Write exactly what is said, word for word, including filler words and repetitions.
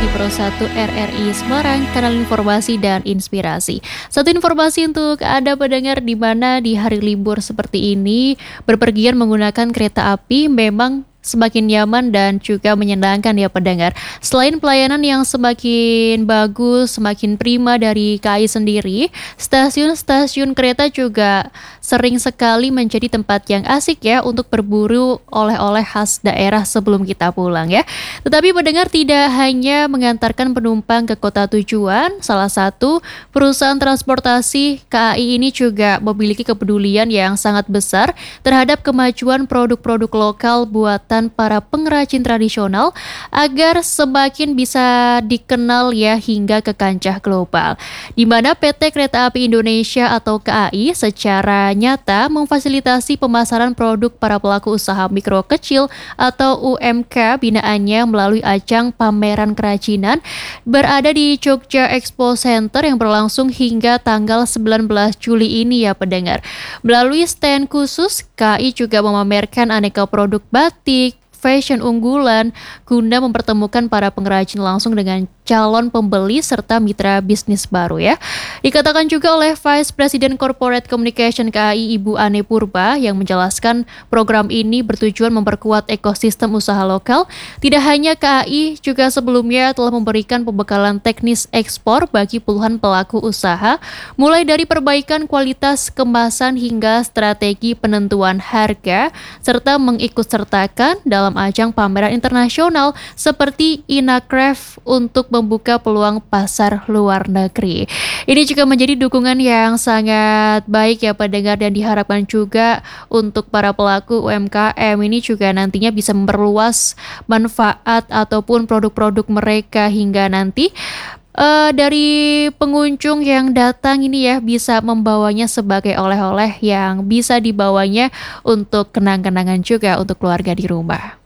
Pro satu R R I Semarang, kanal informasi dan inspirasi. Satu informasi untuk Anda pendengar di mana di hari libur seperti ini, berpergian menggunakan kereta api memang semakin nyaman dan juga menyenangkan ya pendengar. Selain pelayanan yang semakin bagus, semakin prima dari K A I sendiri, stasiun-stasiun kereta juga sering sekali menjadi tempat yang asik ya untuk berburu oleh-oleh khas daerah sebelum kita pulang ya. Tetapi pendengar tidak hanya mengantarkan penumpang ke kota tujuan, salah satu perusahaan transportasi K A I ini juga memiliki kepedulian yang sangat besar terhadap kemajuan produk-produk lokal buatan para pengrajin tradisional agar semakin bisa dikenal ya hingga ke kancah global. Di mana P T Kereta Api Indonesia atau K A I secara nyata memfasilitasi pemasaran produk para pelaku usaha mikro kecil atau U M K binaannya melalui ajang pameran kerajinan berada di Jogja Expo Center yang berlangsung hingga tanggal sembilan belas Juli ini ya pendengar. Melalui stand khusus, K A I juga memamerkan aneka produk batik, fashion unggulan guna mempertemukan para pengrajin langsung dengan calon pembeli serta mitra bisnis baru ya. Dikatakan juga oleh Vice President Corporate Communication K A I Ibu Ane Purba yang menjelaskan program ini bertujuan memperkuat ekosistem usaha lokal. Tidak hanya K A I juga sebelumnya telah memberikan pembekalan teknis ekspor bagi puluhan pelaku usaha, mulai dari perbaikan kualitas kemasan hingga strategi penentuan harga serta mengikutsertakan dalam ajang pameran internasional seperti Inacraft untuk membuka peluang pasar luar negeri. Ini juga menjadi dukungan yang sangat baik ya pendengar dan diharapkan juga untuk para pelaku U M K M ini juga nantinya bisa memperluas manfaat ataupun produk-produk mereka hingga nanti Uh, dari pengunjung yang datang ini ya bisa membawanya sebagai oleh-oleh yang bisa dibawanya untuk kenang-kenangan juga untuk keluarga di rumah.